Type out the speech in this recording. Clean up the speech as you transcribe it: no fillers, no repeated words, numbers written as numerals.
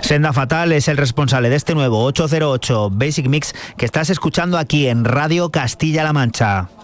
Senda Fatal es el responsable de este nuevo 808 Basic Mix que estás escuchando aquí en Radio Castilla-La Mancha.